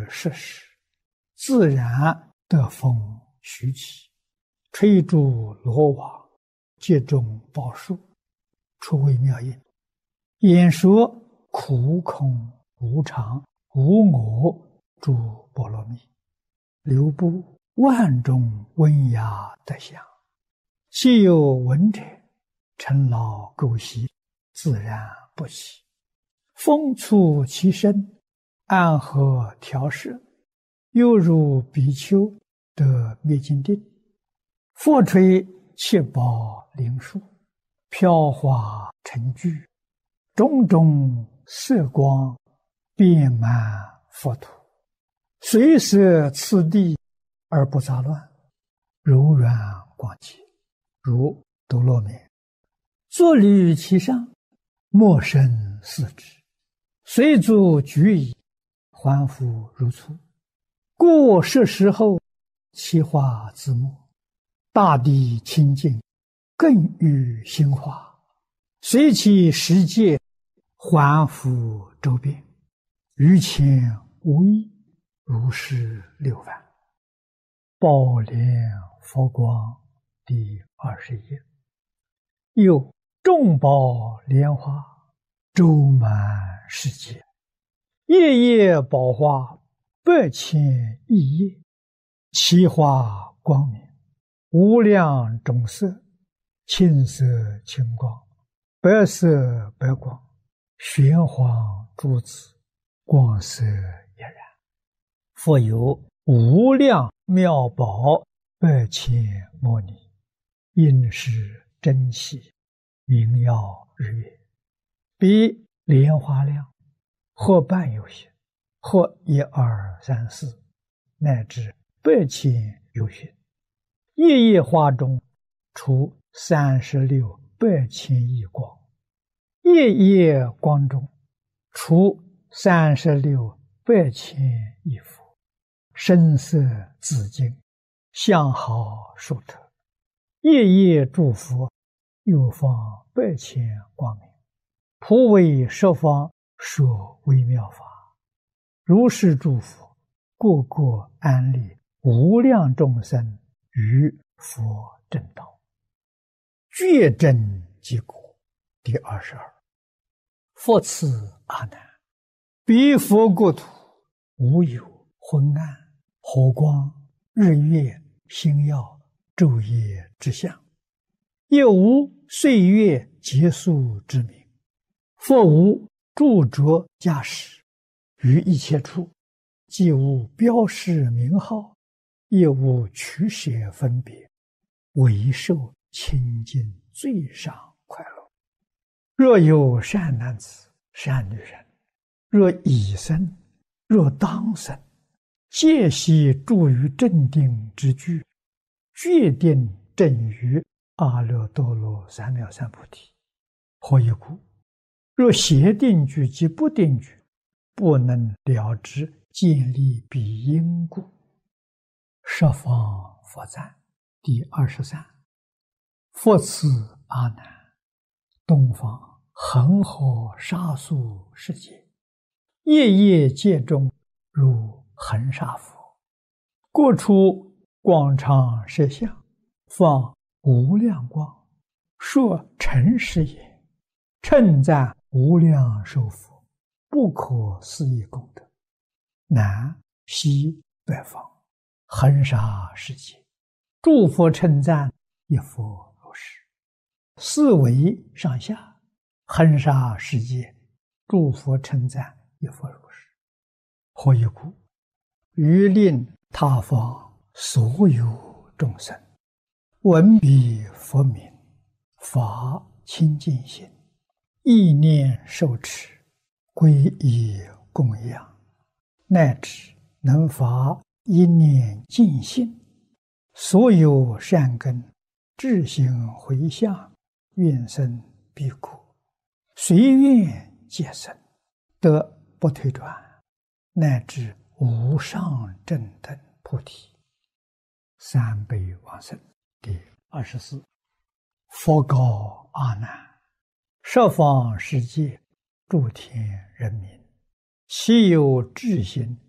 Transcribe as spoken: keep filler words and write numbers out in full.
摄食，自然得风徐起，吹竹罗网，结中宝树，出微妙音。演说苦空无常无我诸波罗蜜，流布万种温雅德香。昔有闻者，尘劳垢习，自然不起。风促其身，安和调摄，犹如比丘得灭尽定。佛吹七宝灵树，飘华成聚，种种色光遍满佛土。随摄次第而不杂乱，柔软广洁，如斗罗面。坐履其上，莫生四肢，随足举矣，还复如初。故摄食后，其化自没，大地清净，更欲兴化，随其十界，还复周遍，于前无异，如是六番。宝莲佛光第二十页。又众宝莲花周满世界，夜夜宝花百千亿叶，其花光明，无量种色，青色青光，白色白光，玄黄珠子，光色俨然。复有无量妙宝百千摩尼，应是珍稀，明耀日月，比莲花量，或半有些，或一二三四，乃至百千有许。夜夜花中出三十六百千亿光，夜夜光中出三十六百千亿佛，声色自净，相好殊特。夜夜诸佛又放百千光明，普为十方说微妙法。如是诸佛，个个安立无量众生于佛正道，觉真即果。第二十二。复次阿难，彼佛国土无有昏暗、火光、日月、星耀、昼夜之相，也无岁月结束之名。佛无著着驾驶，于一切处，既无标示名号，也无取舍分别，唯受清净最上快乐。若有善男子、善女人，若已生，若当生，皆悉住于正定之具，决定正于阿耨多罗三藐三菩提。何以故？若邪定具及不定具，不能了知建立彼因故。十方佛赞第二十三。复次阿难，东方恒河沙数世界，夜夜界中如恒沙佛，各处广长舌相，放无量光，说诚实也，称赞无量寿佛，不可思议功德。南西北方恒沙世界，诸佛称赞一佛如是。四维上下恒沙世界，诸佛称赞一佛如是。何以故？于令他方所有众生闻彼佛名，发清净心，意念受持，皈依供养，乃至能发一念净心，所有善根智行回向，愿生彼国，随愿皆生，得不退转，乃至无上正等菩提。三倍往生第二十四。佛告阿难，十方世界诸天人民，其有智心